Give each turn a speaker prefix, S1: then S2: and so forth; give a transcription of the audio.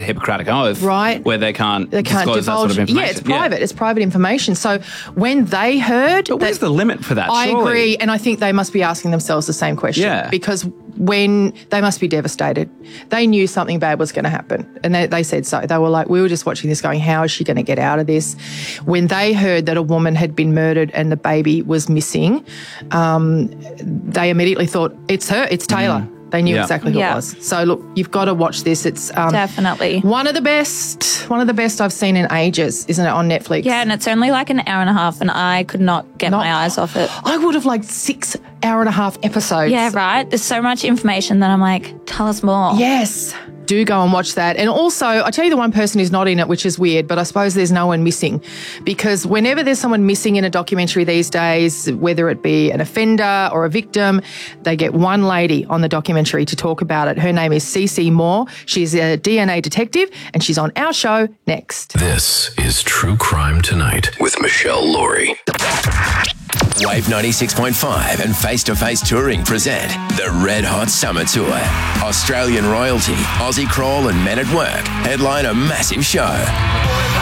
S1: Hippocratic Oath,
S2: right?
S1: Where they can't
S2: divulge
S1: that sort of information.
S2: Yeah, it's private. It's private information. So when they heard,
S1: but where's the limit for that?
S2: I
S1: surely?
S2: agree, and I think they must be asking themselves the same question.
S1: Yeah.
S2: Because when they must be devastated, they knew something bad was going to happen, and they said so. They were like, we were just watching this, going, how is she going to get out of this? When they heard that a woman had been murdered and the baby was missing, they immediately thought, it's her, it's Taylor. They knew exactly who it was. So look, you've got to watch this. It's
S3: definitely
S2: one of the best I've seen in ages, isn't it, on Netflix?
S3: Yeah, and it's only like an hour and a half, and I could not get my eyes off it.
S2: I would have liked 6 hour-and-a-half episodes.
S3: Yeah, right. There's so much information that I'm like, tell us more.
S2: Yes. Do go and watch that. And also, I'll tell you the one person who's not in it, which is weird, but I suppose there's no one missing. Because whenever there's someone missing in a documentary these days, whether it be an offender or a victim, they get one lady on the documentary to talk about it. Her name is CeCe Moore. She's a DNA detective, and she's on our show next.
S4: This is True Crime Tonight with Michelle Laurie. Wave 96.5 and Face to Face Touring present the Red Hot Summer Tour. Australian royalty, Aussie Crawl and Men at Work headline a massive show.